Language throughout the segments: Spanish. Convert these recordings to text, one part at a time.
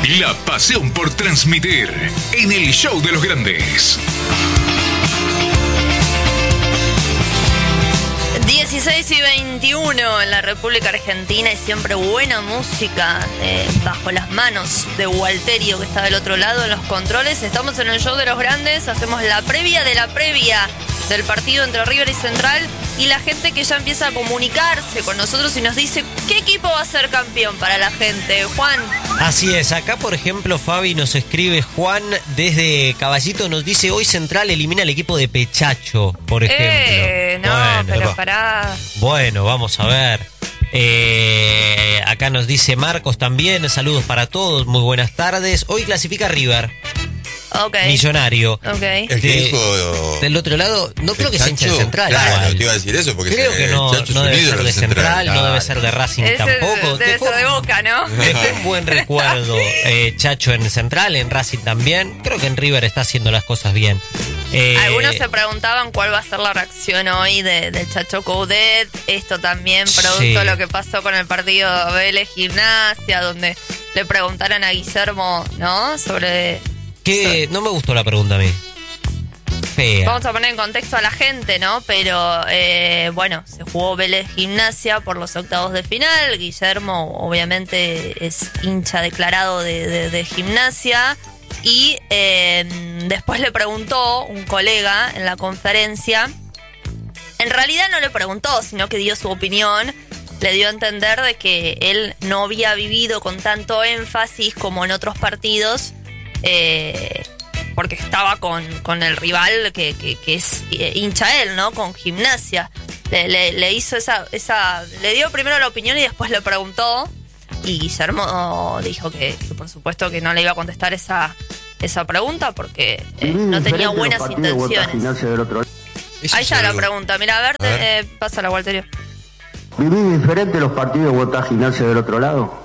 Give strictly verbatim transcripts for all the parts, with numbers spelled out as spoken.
La pasión por transmitir en el show de los grandes. dieciséis y veintiuno en la República Argentina y siempre buena música eh, bajo las manos de Walterio, que está del otro lado en los controles. Estamos en el show de los grandes, hacemos la previa de la previa del partido entre River y Central, y la gente que ya empieza a comunicarse con nosotros y nos dice qué equipo va a ser campeón para la gente. Juan. Así es, acá por ejemplo Fabi nos escribe, Juan desde Caballito nos dice, hoy Central elimina al equipo de Pechacho, por ejemplo. Eh, no, bueno, pero va. pará. Bueno, vamos a ver. Eh, acá nos dice Marcos también, saludos para todos, muy buenas tardes. Hoy clasifica River. Okay. Millonario. Okay. El que De, dijo del otro lado, no creo que sea hincha de Chacho, Central. Claro, igual. te iba a decir eso porque Creo se, que no, Chacho no es debe un ser ídolo de Central, no claro. debe ser de Racing Ese tampoco. debe Dejó, ser de Boca, ¿no? dejó un buen recuerdo eh, Chacho en Central, en Racing también. Creo que en River está haciendo las cosas bien. Eh, Algunos se preguntaban cuál va a ser la reacción hoy de, del Chacho Coudet. Esto también producto Sí. de lo que pasó con el partido Vélez Gimnasia, donde le preguntaron a Guillermo, ¿no? Sobre... que no me gustó la pregunta a mí. Fea. Vamos a poner en contexto a la gente, ¿no? Pero, eh, bueno, se jugó Vélez Gimnasia por los octavos de final. Guillermo, obviamente, es hincha declarado de, de, de Gimnasia. Y eh, después le preguntó un colega en la conferencia. En realidad no le preguntó, sino que dio su opinión. Le dio a entender de que él no había vivido con tanto énfasis como en otros partidos, eh, porque estaba con, con el rival que, que, que es eh, hincha él, ¿no? Con Gimnasia. Le, le, le hizo esa, esa... Le dio primero la opinión y después le preguntó. Y Guillermo dijo que, que por supuesto que no le iba a contestar esa, esa pregunta porque eh, no tenía buenas intenciones. Ahí está la pregunta. Mira, a ver, A ver. Eh, pásala, Walterio. ¿Vivís diferente los partidos de Bogotá Gimnasia del otro lado?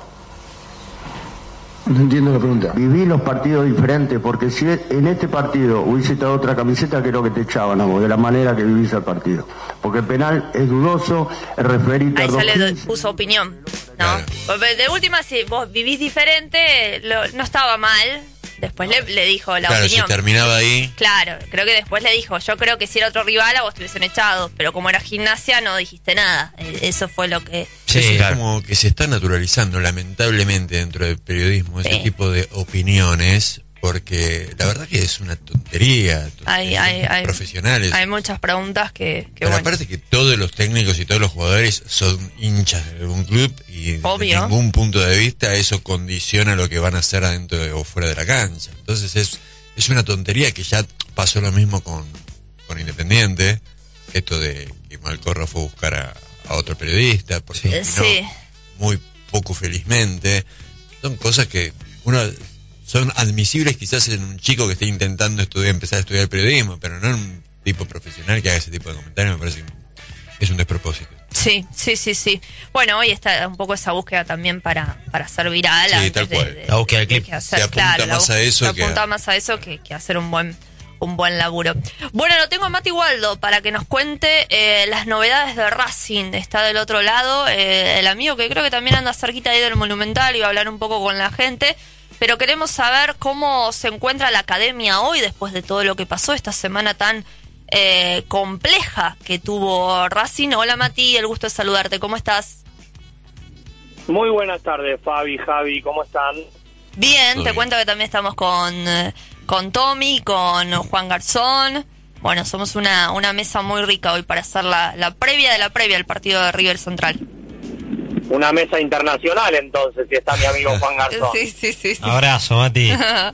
No entiendo la pregunta. Viví los partidos diferentes, porque si en este partido hubiese estado otra camiseta, creo que te echaban a vos, de la manera que vivís el partido. Porque el penal es dudoso, el referí Ahí tardó ya le quince. puso opinión, ¿no? Claro. De última, si vos vivís diferente, lo- no estaba mal. Después le, le dijo la Claro, si opinión. terminaba ahí. Claro, creo que después le dijo, yo creo que si era otro rival a vos te hubiesen echado, pero como era Gimnasia no dijiste nada. Eh, Eso fue lo que... Sí, Eso es claro. como que se está naturalizando lamentablemente dentro del periodismo ese Sí. tipo de opiniones, porque la verdad que es una tontería. Hay, hay, hay, profesionales. hay muchas preguntas que... que Pero bueno. aparte que todos los técnicos y todos los jugadores son hinchas de algún club y desde Obvio. ningún punto de vista eso condiciona lo que van a hacer adentro de- o fuera de la cancha. Entonces es, es una tontería que ya pasó lo mismo con, con Independiente, esto de que Malcorra fue a buscar a, a otro periodista, porque Eh, opinó sí. muy poco felizmente. Son cosas que uno son admisibles quizás en un chico que esté intentando estudiar, empezar a estudiar periodismo, pero no en un tipo profesional que haga ese tipo de comentarios. Me parece que es un despropósito. Sí, sí, sí, sí. Bueno, hoy está un poco esa búsqueda también para, para ser viral. Sí, antes tal de- cual. de- La búsqueda del de clip. que hacer, Se apunta claro, la más a búsqueda- eso se que apunta a- más a eso que, que a hacer un buen un buen laburo. Bueno, lo tengo a Mati Waldo para que nos cuente eh, las novedades de Racing. Está del otro lado eh, el amigo que creo que también anda cerquita ahí del Monumental y va a hablar un poco con la gente. Pero queremos saber cómo se encuentra la academia hoy después de todo lo que pasó esta semana tan eh, compleja que tuvo Racing. Hola Mati, el gusto de saludarte. ¿Cómo estás? Muy buenas tardes, Fabi, Javi, ¿cómo están? Bien, Todo te bien. cuento que también estamos con, eh, con Tommy, con Juan Garzón. Bueno, somos una, una mesa muy rica hoy para hacer la, la previa de la previa del partido de River Central. Una mesa internacional, entonces, si está mi amigo Juan Garzón. Sí, sí, sí. sí. Abrazo, Mati.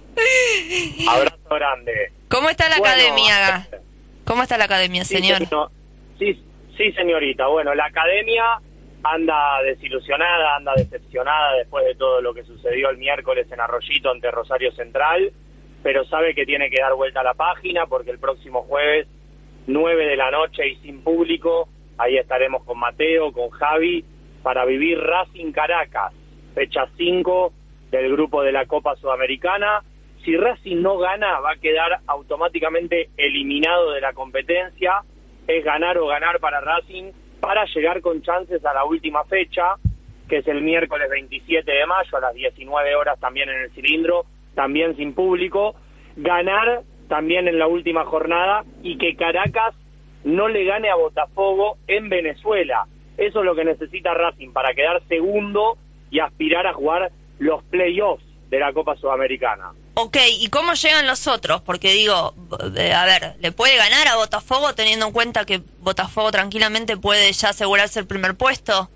Abrazo grande. ¿Cómo está la Bueno, academia? ¿Cómo está la academia, Sí, señor? señor. Sí, sí, señorita. Bueno, la academia anda desilusionada, anda decepcionada después de todo lo que sucedió el miércoles en Arroyito ante Rosario Central, pero sabe que tiene que dar vuelta a la página porque el próximo jueves, nueve de la noche y sin público, ahí estaremos con Mateo, con Javi, para vivir Racing Caracas, fecha cinco del grupo de la Copa Sudamericana. Si Racing no gana, va a quedar automáticamente eliminado de la competencia. Es ganar o ganar para Racing para llegar con chances a la última fecha. que es el miércoles veintisiete de mayo a las diecinueve horas también en el Cilindro, también sin público, ganar también en la última jornada y que Caracas no le gane a Botafogo en Venezuela. Eso es lo que necesita Racing para quedar segundo y aspirar a jugar los playoffs de la Copa Sudamericana. Ok, ¿y cómo llegan los otros? Porque digo, eh, a ver, ¿le puede ganar a Botafogo teniendo en cuenta que Botafogo tranquilamente puede ya asegurarse el primer puesto?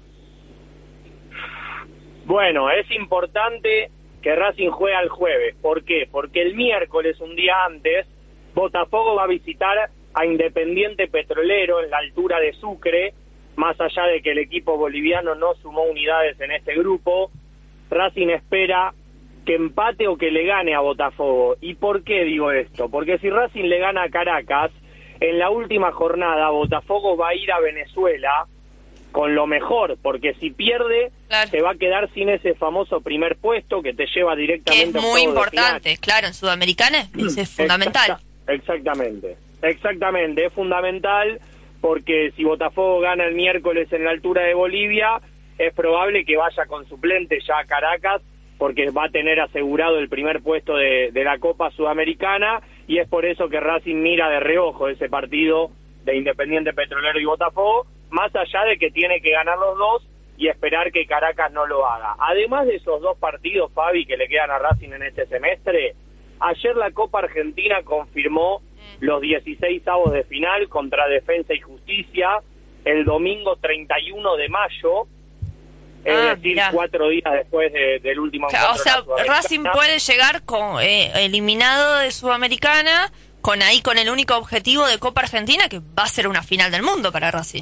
Bueno, es importante que Racing juegue el jueves. ¿Por qué? Porque el miércoles, un día antes, Botafogo va a visitar a Independiente Petrolero en la altura de Sucre. Más allá de que el equipo boliviano no sumó unidades en este grupo, Racing espera que empate o que le gane a Botafogo. ¿Y por qué digo esto? Porque si Racing le gana a Caracas, en la última jornada Botafogo va a ir a Venezuela con lo mejor, porque si pierde, claro, se va a quedar sin ese famoso primer puesto que te lleva directamente que es a muy importante, claro, en Sudamericana es, es fundamental. Exacta, exactamente, exactamente, es fundamental porque si Botafogo gana el miércoles en la altura de Bolivia, es probable que vaya con suplente ya a Caracas, porque va a tener asegurado el primer puesto de, de la Copa Sudamericana, y es por eso que Racing mira de reojo ese partido de Independiente Petrolero y Botafogo, más allá de que tiene que ganar los dos y esperar que Caracas no lo haga. Además de esos dos partidos, Fabi, que le quedan a Racing en este semestre, ayer la Copa Argentina confirmó los dieciséis avos de final contra Defensa y Justicia el domingo treinta y uno de mayo, es ah, decir, mirá. cuatro días después de, del último encuentro. O sea, de Racing puede llegar con eh, eliminado de Sudamericana, con ahí con el único objetivo de Copa Argentina, que va a ser una final del mundo para Racing.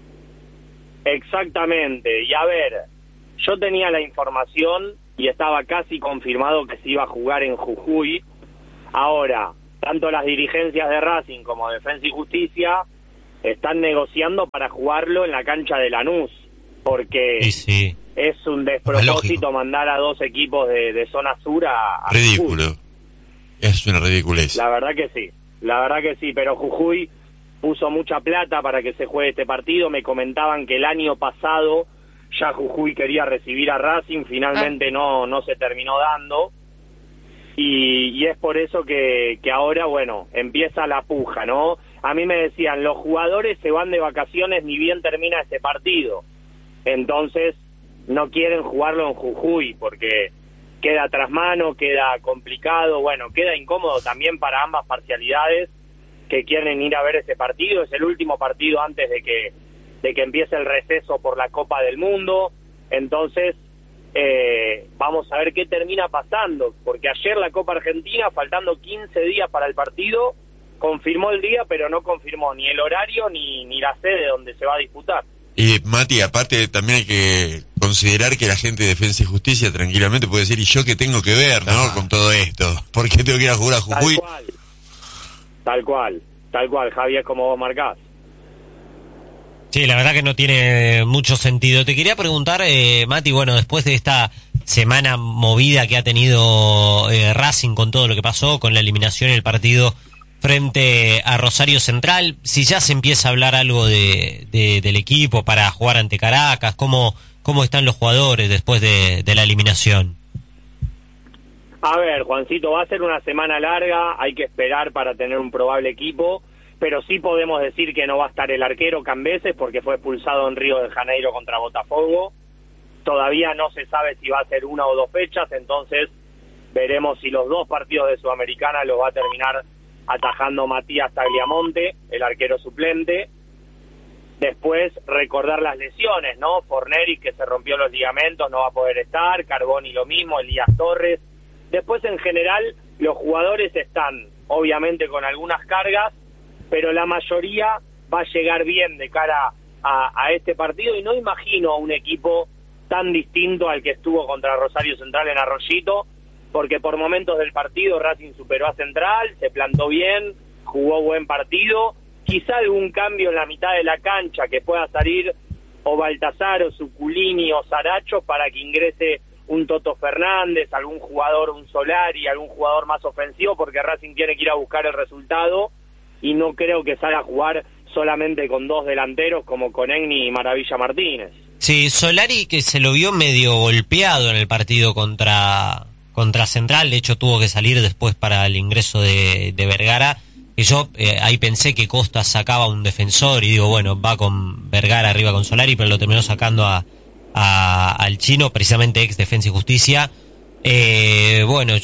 Exactamente, y a ver, yo tenía la información y estaba casi confirmado que se iba a jugar en Jujuy. Ahora, tanto las dirigencias de Racing como Defensa y Justicia están negociando para jugarlo en la cancha de Lanús, porque sí, sí. es un despropósito mandar a dos equipos de, de zona sur a, a ridículo. Jujuy. Es una ridiculez. La verdad que sí, la verdad que sí, pero Jujuy puso mucha plata para que se juegue este partido. Me comentaban que el año pasado ya Jujuy quería recibir a Racing, finalmente ah. no no se terminó dando, y, y es por eso que, que ahora, bueno, empieza la puja, ¿no? A mí me decían, los jugadores se van de vacaciones ni bien termina este partido, entonces no quieren jugarlo en Jujuy porque queda tras mano, queda complicado, bueno, queda incómodo también para ambas parcialidades que quieren ir a ver ese partido. Es el último partido antes de que de que empiece el receso por la Copa del Mundo, entonces eh, vamos a ver qué termina pasando, porque ayer la Copa Argentina, faltando quince días para el partido, confirmó el día, pero no confirmó ni el horario ni, ni la sede donde se va a disputar. Y Mati, aparte también hay que considerar que la gente de Defensa y Justicia tranquilamente puede decir, ¿y yo qué tengo que ver, no, no. con todo esto? ¿Por qué tengo que ir a jugar a Jujuy? Tal cual, tal cual, tal cual, Javier, como vos marcás. Sí, la verdad que no tiene mucho sentido. Te quería preguntar, eh, Mati, bueno, después de esta semana movida que ha tenido eh, Racing con todo lo que pasó, con la eliminación y el partido frente a Rosario Central, si ya se empieza a hablar algo de, de del equipo para jugar ante Caracas, ¿cómo, cómo están los jugadores después de, de la eliminación? A ver, Juancito, va a ser una semana larga, hay que esperar para tener un probable equipo, pero sí podemos decir que no va a estar el arquero Cambeses porque fue expulsado en Río de Janeiro contra Botafogo. Todavía no se sabe si va a ser una o dos fechas, entonces veremos si los dos partidos de Sudamericana los va a terminar atajando Matías Tagliamonte, el arquero suplente. Después recordar las lesiones, ¿no? Forneri, que se rompió los ligamentos, no va a poder estar, Carboni lo mismo, Elías Torres. Después, en general, los jugadores están obviamente con algunas cargas, pero la mayoría va a llegar bien de cara a, a este partido, y no imagino un equipo tan distinto al que estuvo contra Rosario Central en Arroyito, porque por momentos del partido Racing superó a Central, se plantó bien, jugó buen partido, quizá algún cambio en la mitad de la cancha, que pueda salir o Baltasar o Suculini o Saracho para que ingrese un Toto Fernández, algún jugador, un Solari, algún jugador más ofensivo, porque Racing tiene que ir a buscar el resultado, y no creo que salga a jugar solamente con dos delanteros como Conegni y Maravilla Martínez. Sí, Solari que se lo vio medio golpeado en el partido contra contra Central, de hecho tuvo que salir después para el ingreso de, de Vergara, y yo eh, ahí pensé que Costa sacaba un defensor y digo, bueno, va con Vergara arriba con Solari, pero lo terminó sacando a, a al chino, precisamente ex Defensa y Justicia. Eh, bueno,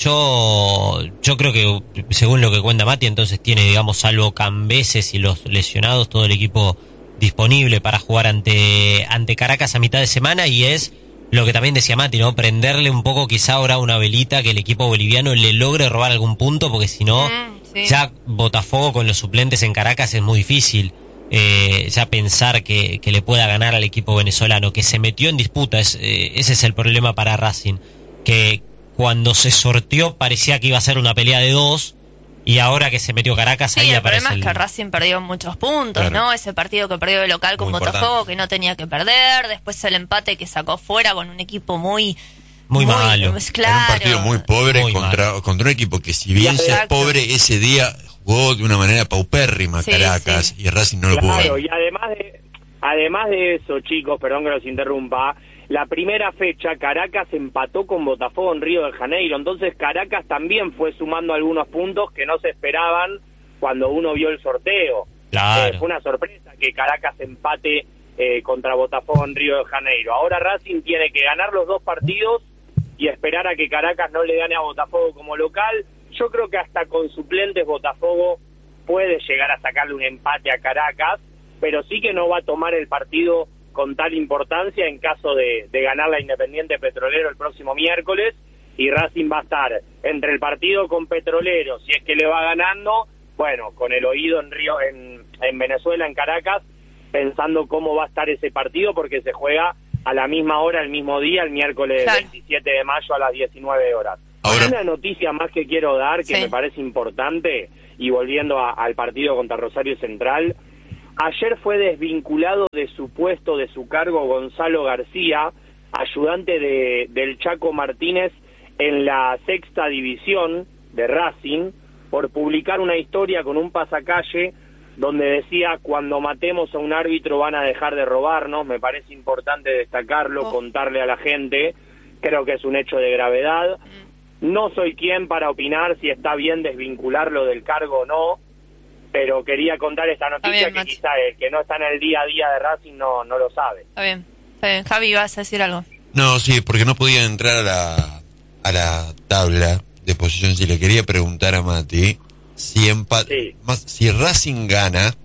yo yo creo que según lo que cuenta Mati, entonces tiene, digamos, salvo Cambeses y los lesionados, todo el equipo disponible para jugar ante ante Caracas a mitad de semana, y es lo que también decía Mati, ¿no? Prenderle un poco quizá ahora una velita que el equipo boliviano le logre robar algún punto, porque si no, mm, sí. ya Botafogo con los suplentes en Caracas es muy difícil eh, ya pensar que, que le pueda ganar al equipo venezolano, que se metió en disputa, es, eh, ese es el problema para Racing, que cuando se sorteó parecía que iba a ser una pelea de dos, y ahora que se metió Caracas, sí, ahí el aparece problema el... es que Racing perdió muchos puntos, claro. ¿no? Ese partido que perdió de local con Muy Botafogo, importante. que no tenía que perder, después el empate que sacó fuera con un equipo muy... Muy, muy malo. Claro. Era un partido muy pobre muy contra, contra un equipo que, si bien Exacto. sea pobre, ese día jugó de una manera paupérrima Sí, Caracas, sí. y Racing no lo pudo Claro, ganar. y además de, además de eso, chicos, perdón que los interrumpa, la primera fecha Caracas empató con Botafogo en Río de Janeiro, entonces Caracas también fue sumando algunos puntos que no se esperaban cuando uno vio el sorteo. Claro. Eh, fue una sorpresa que Caracas empate eh, contra Botafogo en Río de Janeiro. Ahora Racing tiene que ganar los dos partidos y esperar a que Caracas no le gane a Botafogo como local. Yo creo que hasta con suplentes Botafogo puede llegar a sacarle un empate a Caracas, pero sí que no va a tomar el partido con tal importancia en caso de, de ganar la Independiente Petrolero el próximo miércoles, y Racing va a estar entre el partido con Petrolero, si es que le va ganando, bueno, con el oído en Río, en, en Venezuela, en Caracas, pensando cómo va a estar ese partido, porque se juega a la misma hora, el mismo día, el miércoles Claro. veintisiete de mayo a las diecinueve horas. Ahora- Una noticia más que quiero dar, que Sí. me parece importante, y volviendo a- al partido contra Rosario Central, ayer fue desvinculado de su puesto, de su cargo, Gonzalo García, ayudante de, del Chaco Martínez en la sexta división de Racing, por publicar una historia con un pasacalle donde decía: cuando matemos a un árbitro van a dejar de robarnos. Me parece importante destacarlo, Oh. contarle a la gente, creo que es un hecho de gravedad. No soy quien para opinar si está bien desvincularlo del cargo o no, pero quería contar esta noticia bien, que Mati. quizá el que no está en el día a día de Racing no, no lo sabe. Está bien, está bien. Javi, vas a decir algo. No, sí, porque no podía entrar a la, a la tabla de posiciones, y le quería preguntar a Mati si, empa- Sí. más, si Racing gana,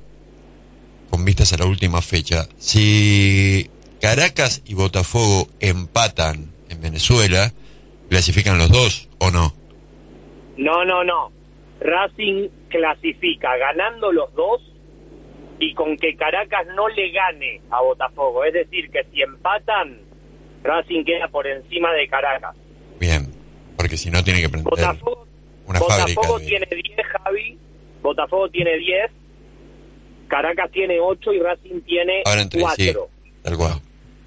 con vistas a la última fecha, si Caracas y Botafogo empatan en Venezuela, ¿clasifican los dos o no? No, no, no. Racing clasifica ganando los dos y con que Caracas no le gane a Botafogo. Es decir, que si empatan, Racing queda por encima de Caracas. Bien, porque si no tiene que prender Botafogo, una Botafogo fábrica. de- tiene diez, Javi. Botafogo tiene diez. Caracas tiene ocho y Racing tiene Ahora entre sí, cuatro. tal cual.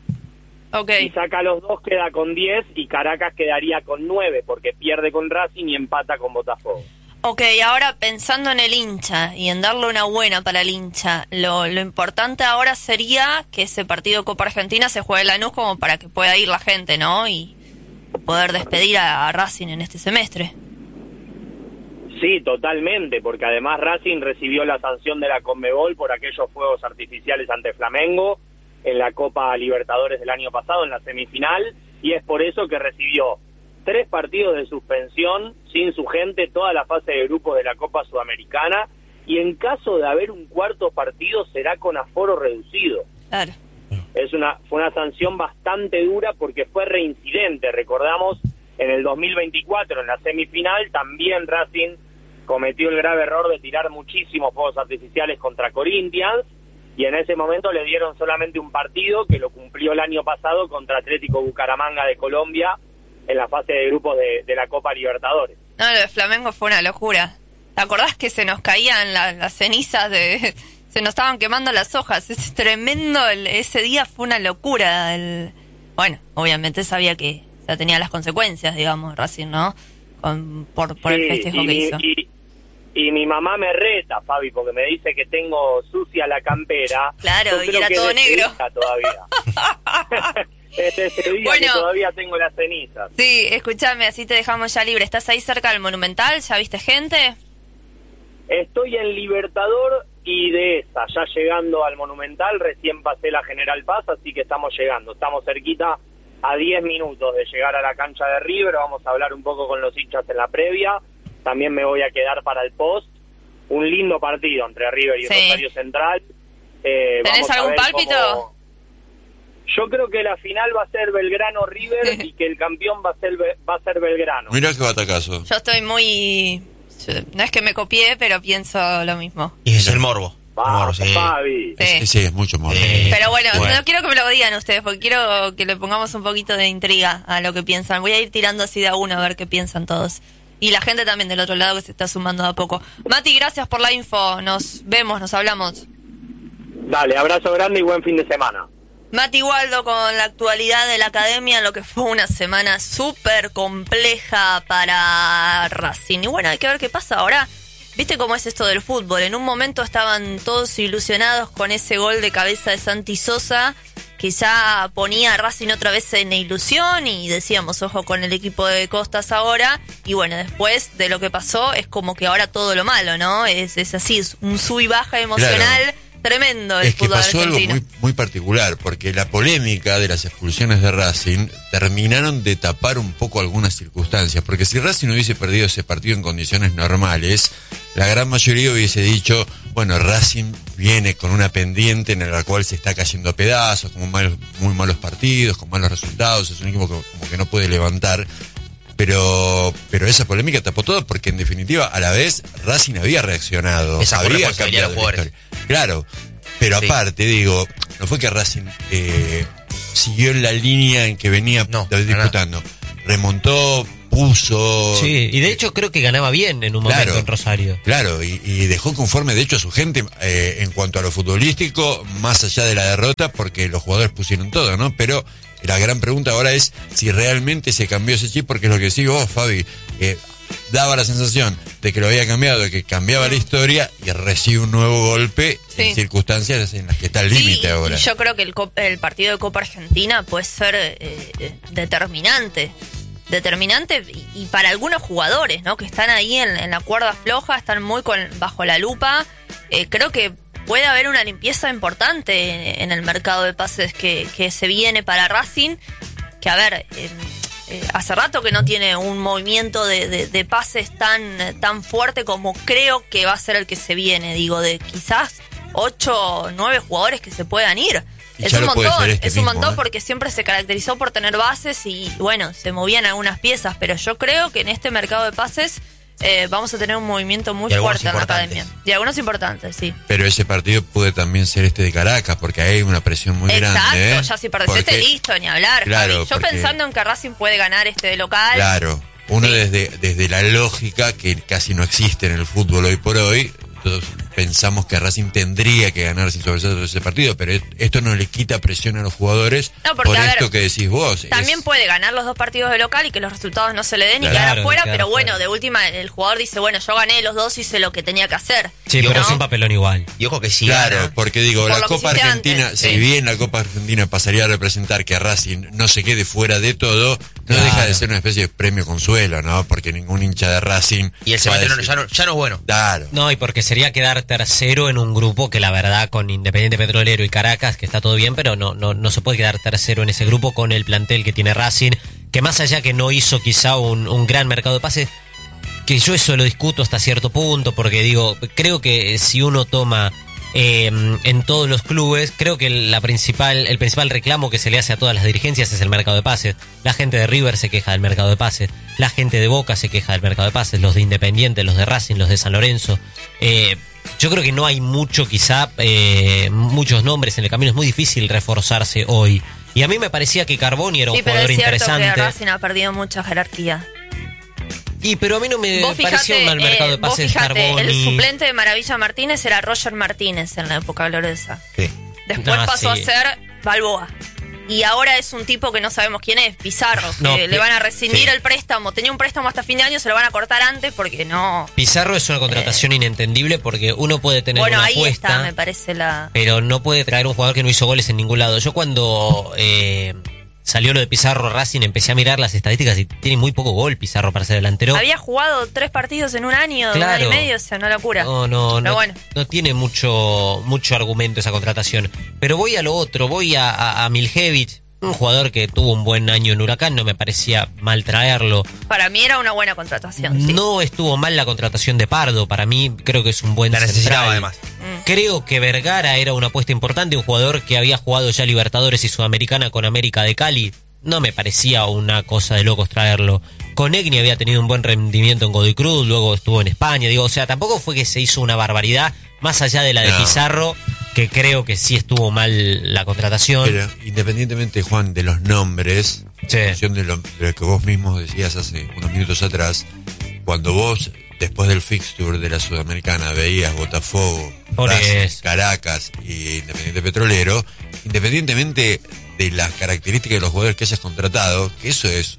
Ok, Si saca los dos queda con diez y Caracas quedaría con nueve porque pierde con Racing y empata con Botafogo. ok, ahora pensando en el hincha y en darle una buena para el hincha, lo, lo importante ahora sería que ese partido Copa Argentina se juegue en Lanús como para que pueda ir la gente, ¿no? Y poder despedir a, a Racing en este semestre. Sí, totalmente, porque además Racing recibió la sanción de la Conmebol por aquellos fuegos artificiales ante Flamengo en la Copa Libertadores del año pasado, en la semifinal, y es por eso que recibió tres partidos de suspensión sin su gente, toda la fase de grupos de la Copa Sudamericana, y en caso de haber un cuarto partido será con aforo reducido. Claro. Es una fue una sanción bastante dura porque fue reincidente. Recordamos, en el dos mil veinticuatro, en la semifinal, también Racing cometió el grave error de tirar muchísimos fuegos artificiales contra Corinthians, y en ese momento le dieron solamente un partido, que lo cumplió el año pasado contra Atlético Bucaramanga de Colombia en la fase de grupos de, de la Copa Libertadores. No, lo de Flamengo fue una locura. ¿Te acordás que se nos caían la- las cenizas de... se nos estaban quemando las hojas? Es tremendo, el- ese día fue una locura. El, bueno, obviamente sabía que ya tenía las consecuencias, digamos, Racing, ¿no? Con, por por el Sí, festejo y, que hizo. y- y mi mamá me reta, Fabi, porque me dice que tengo sucia la campera. Claro, Yo y creo era que todo desde negro. esa todavía. Desde ese día Bueno. que todavía tengo las cenizas. Sí, escúchame, así te dejamos ya libre. ¿Estás ahí cerca del Monumental? ¿Ya viste gente? Estoy en Libertador y Dehesa, ya llegando al Monumental, recién pasé la General Paz, así que estamos llegando. Estamos cerquita, a diez minutos de llegar a la cancha de River. Vamos a hablar un poco con los hinchas en la previa. También me voy a quedar para el post. Un lindo partido entre River y Sí. Rosario Central. Eh, ¿Tenés vamos a algún ver pálpito? cómo- Yo creo que la final va a ser Belgrano-River y que el campeón va a ser Be- va a ser Belgrano. Mirá qué batacazo. Yo estoy muy... No es que me copié, pero pienso lo mismo. Y es el morbo. El morbo, Vamos, sí. Fabi. Sí. Sí, sí, es mucho más. Sí. Pero bueno, Bueno. no quiero que me lo digan ustedes, porque quiero que le pongamos un poquito de intriga a lo que piensan. Voy a ir tirando así de a uno a ver qué piensan todos. Y la gente también del otro lado que se está sumando de a poco. Mati, gracias por la info. Nos vemos, nos hablamos. Dale, abrazo grande y buen fin de semana. Mati Waldo con la actualidad de la academia, lo que fue una semana súper compleja para Racing. Y bueno, hay que ver qué pasa ahora. ¿Viste cómo es esto del fútbol? En un momento estaban todos ilusionados con ese gol de cabeza de Santi Sosa, que ya ponía a Racing otra vez en ilusión, y decíamos, ojo con el equipo de Costas ahora. Y bueno, después de lo que pasó, es como que ahora todo lo malo, ¿no? Es, es así, es un sub y baja emocional. Claro. Tremendo el Es que fútbol pasó algo argentino. muy, muy particular, porque la polémica de las expulsiones de Racing terminaron de tapar un poco algunas circunstancias, porque si Racing hubiese perdido ese partido en condiciones normales, la gran mayoría hubiese dicho, bueno, Racing viene con una pendiente en la cual se está cayendo a pedazos, con malos, muy malos partidos, con malos resultados, es un equipo que, como que no puede levantar. Pero pero esa polémica tapó todo, porque en definitiva a la vez Racing había reaccionado, Esa fue habría responsabilidad de cambiado los la historia. Claro, pero Sí. aparte digo, no fue que Racing eh, siguió en la línea en que venía No, disputando, remontó, puso. Sí, y de hecho creo que ganaba bien en un momento Claro. en Rosario. Claro, y, y dejó conforme de hecho a su gente eh, en cuanto a lo futbolístico, más allá de la derrota, porque los jugadores pusieron todo, ¿no? Pero la gran pregunta ahora es si realmente se cambió ese chip, porque es lo que decís vos, Fabi, eh, daba la sensación de que lo había cambiado, de que cambiaba la historia, y recibe un nuevo golpe Sí. en circunstancias en las que está el límite Sí, ahora. y yo creo que el, Cop- el partido de Copa Argentina puede ser eh, eh, determinante. Determinante y, y para algunos jugadores, ¿no? Que están ahí en, en la cuerda floja, están muy con, bajo la lupa. Eh, creo que puede haber una limpieza importante en, en el mercado de pases que, que se viene para Racing. Que a ver, eh, eh, hace rato que no tiene un movimiento de, de, de pases tan, tan fuerte como creo que va a ser el que se viene. Digo, de quizás ocho o nueve jugadores que se puedan ir. Y Es ya un lo puede montón, ser este es un mismo, montón ¿eh? porque siempre se caracterizó por tener bases y bueno, se movían algunas piezas, pero yo creo que en este mercado de pases eh, vamos a tener un movimiento muy Y algunos fuerte en la importantes. academia. Y algunos importantes, sí. Pero ese partido puede también ser este de Caracas, porque ahí hay una presión muy Exacto, grande. ¿eh? ya si perdés este, Porque- listo, ni hablar. Claro, Javi. Yo porque- pensando en que Racing puede ganar este de local. Claro, uno Sí. desde, desde la lógica que casi no existe en el fútbol hoy por hoy, todos pensamos que Racing tendría que ganar sin sobresalto ese partido, pero es- esto no le quita presión a los jugadores No, porque, por a ver, esto que decís vos. También es- puede ganar los dos partidos de local y que los resultados no se le den y Claro, quedar afuera, quedar pero afuera. bueno, de última el jugador dice, bueno, yo gané los dos, hice lo que tenía que hacer. Sí, ¿no? pero es un papelón igual. Y ojo que si Claro, gana, porque digo, Por la lo que Copa hiciste Argentina, antes, si sí. bien la Copa Argentina pasaría a representar que Racing no se quede fuera de todo, no Claro. deja de ser una especie de premio consuelo, ¿no? Porque ningún hincha de Racing y el va a semestre no- decir, ya, no, ya no es bueno. Claro. No, y porque sería quedar tercero en un grupo que la verdad con Independiente Petrolero y Caracas, que está todo bien, pero no, no, no se puede quedar tercero en ese grupo con el plantel que tiene Racing, que más allá que no hizo quizá un, un gran mercado de pases, que yo eso lo discuto hasta cierto punto, porque digo, creo que si uno toma eh, en todos los clubes, creo que la principal, el principal reclamo que se le hace a todas las dirigencias es el mercado de pases. La gente de River se queja del mercado de pases, la gente de Boca se queja del mercado de pases, los de Independiente, los de Racing, los de San Lorenzo. Eh, yo creo que no hay mucho, quizá, eh, muchos nombres en el camino, es muy difícil reforzarse hoy. Y a mí me parecía que Carboni era un Sí, pero jugador es cierto interesante. que Racing ha perdido mucha jerarquía. Y pero a mí no me Vos pareció fijate, mal mercado eh, de vos pases fijate, el Carboni. suplente de Maravilla Martínez era Roger Martínez en la época gloriosa. Sí. Después Ah, pasó sí. a ser Balboa. y ahora es un tipo que no sabemos quién es, Pizarro, que No, le van a rescindir sí. el préstamo. Tenía un préstamo hasta fin de año, se lo van a cortar antes porque no... Pizarro es una contratación eh, inentendible porque uno puede tener bueno, una ahí apuesta, está, me parece la... pero no puede traer un jugador que no hizo goles en ningún lado. Yo cuando eh, salió lo de Pizarro Racing empecé a mirar las estadísticas y tiene muy poco gol Pizarro para ser delantero. Había jugado tres partidos en un año, Claro. un año y medio, o sea, no locura. No, no, Pero no, bueno. no tiene mucho mucho argumento esa contratación. Pero voy a lo otro, voy a, a, a Miljevic, un jugador que tuvo un buen año en Huracán, no me parecía mal traerlo. Para mí era una buena contratación, sí. No estuvo mal la contratación de Pardo, para mí creo que es un buen La necesitaba, central. además. Mm. Creo que Vergara era una apuesta importante, un jugador que había jugado ya Libertadores y Sudamericana con América de Cali. No me parecía una cosa de locos traerlo. Conegni había tenido un buen rendimiento en Godoy Cruz, luego estuvo en España. Digo, o sea, tampoco fue que se hizo una barbaridad, más allá de la de No. Pizarro, que creo que sí estuvo mal la contratación. Pero independientemente, Juan, de los nombres, Sí. en función de lo, de lo que vos mismo decías hace unos minutos atrás, cuando vos, después del fixture de la Sudamericana, veías Botafogo, Por Racing, eso. Caracas y Independiente Petrolero, independientemente de las características de los jugadores que hayas contratado, que eso es,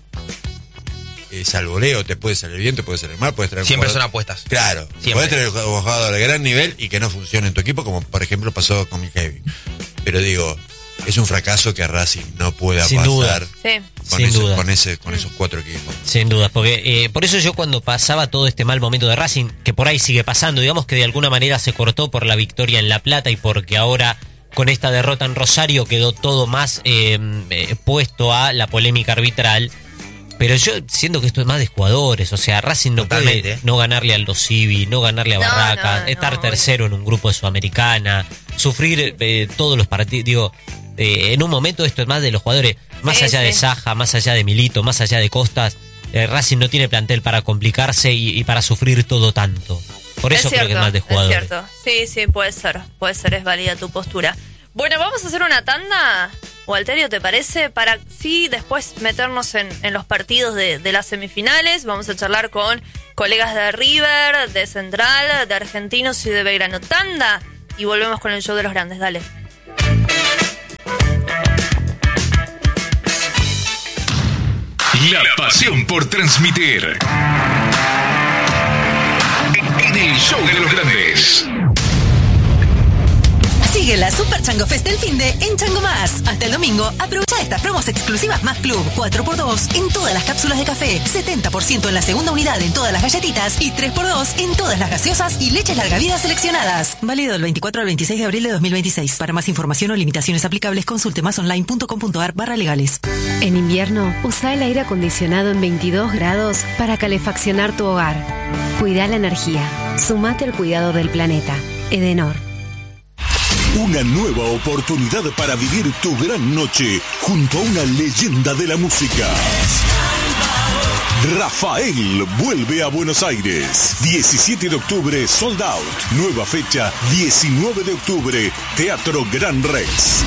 es alboleo, te puede salir bien, te puede salir mal, puedes traer un Siempre son jugador- apuestas. Claro, Siempre. puedes tener un jugador de gran nivel y que no funcione en tu equipo, como por ejemplo pasó con Miljevic. Pero digo, es un fracaso que a Racing no pueda Sin duda. pasar Sí. con, Sin ese- duda. con, ese, con esos cuatro equipos. Sin duda, porque eh, por eso yo cuando pasaba todo este mal momento de Racing, que por ahí sigue pasando, digamos que de alguna manera se cortó por la victoria en La Plata y porque ahora con esta derrota en Rosario quedó todo más eh, eh, puesto a la polémica arbitral. Pero yo siento que esto es más de jugadores, o sea, Racing no Totalmente. puede no ganarle al Dosivi, no ganarle a No, Barracas, no, estar no, tercero en un grupo de Sudamericana, sufrir eh, todos los partidos, digo, eh, en un momento esto es más de los jugadores, más Sí, allá de sí. Saja, más allá de Milito, más allá de Costas, eh, Racing no tiene plantel para complicarse y, y para sufrir todo tanto. Por eso Es creo que es más de jugadores. Es cierto, sí, sí, puede ser, puede ser, es válida tu postura. Bueno, vamos a hacer una tanda, Walterio, ¿te parece? Para sí después meternos en, en los partidos de, de las semifinales. Vamos a charlar con colegas de River, de Central, de Argentinos y de Belgrano. Tanda y volvemos con el show de los grandes, dale. La pasión por transmitir. En el show de los grandes. Sigue la Super Chango Fest del finde en Chango Más. Hasta el domingo, aprovecha estas promos exclusivas Más Club. cuatro por dos en todas las cápsulas de café, setenta por ciento en la segunda unidad en todas las galletitas y tres por dos en todas las gaseosas y leches larga vida seleccionadas. Válido del veinticuatro al veintiséis de abril de dos mil veintiséis. Para más información o limitaciones aplicables, consulte másonline.com.ar barra legales. En invierno, usa el aire acondicionado en veintidós grados para calefaccionar tu hogar. Cuida la energía. Sumate al cuidado del planeta. Edenor. Una nueva oportunidad para vivir tu gran noche junto a una leyenda de la música. Rafael vuelve a Buenos Aires. diecisiete de octubre, sold out. Nueva fecha, diecinueve de octubre, Teatro Gran Rex.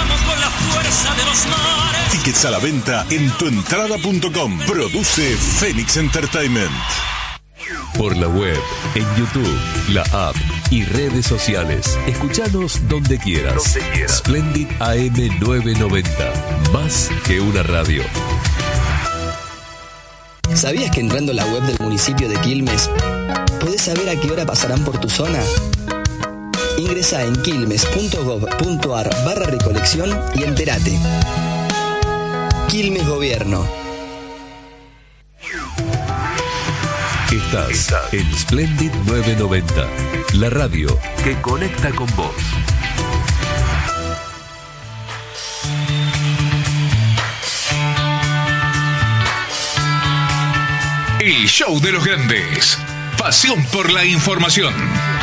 Tickets a la venta en tuentrada punto com. Produce Phoenix Entertainment. Por la web, en YouTube, la app y redes sociales. Escuchanos donde quieras. Donde quieras. Splendid A M novecientos noventa. Más que una radio. ¿Sabías que entrando a la web del municipio de Quilmes podés saber a qué hora pasarán por tu zona? Ingresa en quilmes punto gob punto ar barra recolección y entérate. Quilmes Gobierno. Estás en Splendid novecientos noventa. La radio que conecta con vos. El show de los grandes. Pasión por la información.